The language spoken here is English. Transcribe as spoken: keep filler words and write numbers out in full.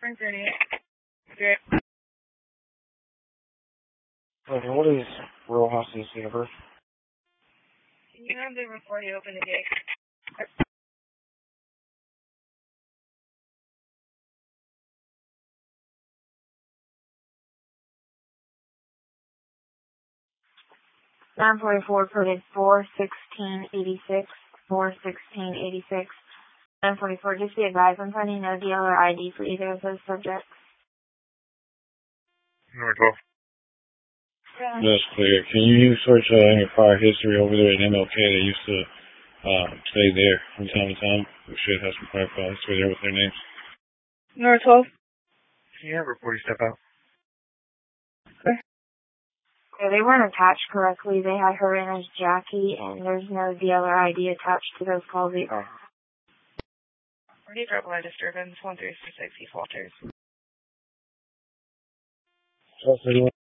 Spring thirty-eight. Great. Okay, what is Row House's date of birth? Can you have the before you open the gate? nine forty-four, coded four sixteen eighty-six, four sixteen eighty-six. nine forty-four, just be advised, I'm finding no dealer I D for either of those subjects. Number twelve. Yeah. That's clear. Can you search uh, any prior history over there at M L K? They used to uh, stay there from time to time. We should have some prior file history there with their names. Number twelve. Can you have report you step out? Yeah, they weren't attached correctly. They had her in as Jackie, and there's no dealer I D attached to those calls either. Already trouble by disturbance, one three six six East Walters. So,